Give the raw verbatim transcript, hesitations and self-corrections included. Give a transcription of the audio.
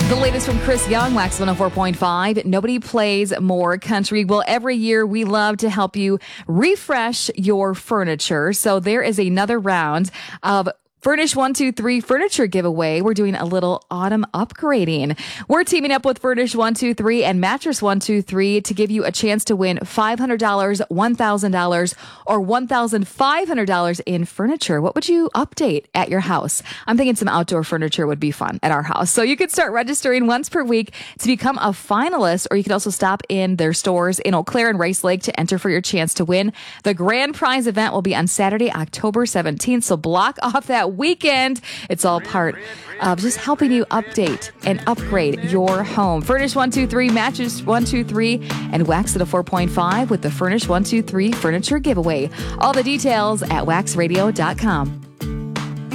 The latest from Chris Young, Wax one oh four point five. Nobody plays more country. Well, every year we love to help you refresh your furniture. So there is another round of Furnish one two three Furniture Giveaway. We're doing a little autumn upgrading. We're teaming up with Furnish one two three and Mattress one two three to give you a chance to win five hundred dollars, one thousand dollars, or one thousand five hundred dollars in furniture. What would you update at your house? I'm thinking some outdoor furniture would be fun at our house. So you could start registering once per week to become a finalist, or you could also stop in their stores in Eau Claire and Rice Lake to enter for your chance to win. The grand prize event will be on Saturday, October seventeenth. So block off that weekend. It's all part of just helping you update and upgrade your home. Furnish one two three, Matches one two three, and Wax at a four point five with the Furnish one two three Furniture Giveaway. All the details at wax radio dot com.